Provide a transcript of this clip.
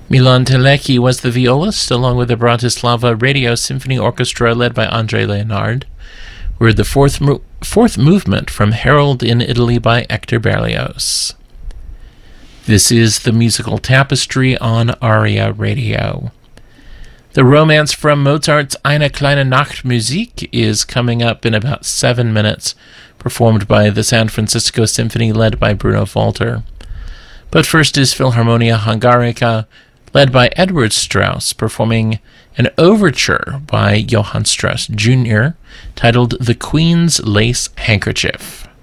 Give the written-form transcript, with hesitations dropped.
Milan Telecki was the violist, along with the Bratislava Radio Symphony Orchestra led by André Leonard. We heard the fourth movement from Harold in Italy by Hector Berlioz. This is the Musical Tapestry on ARIA Radio. The romance from Mozart's Eine kleine Nachtmusik is coming up in about 7 minutes, performed by the San Francisco Symphony led by Bruno Walter. But first is Philharmonia Hungarica, led by Edward Strauss, performing an overture by Johann Strauss Jr., titled The Queen's Lace Handkerchief.